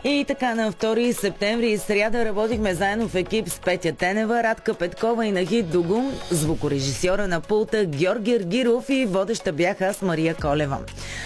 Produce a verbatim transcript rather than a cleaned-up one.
И така на втори септември и сряда работихме заедно в екип с Петя Тенева, Радка Петкова и Нахид Дугун, звукорежисьора на пулта Георги Аргиров и водеща бях аз, Мария Колева.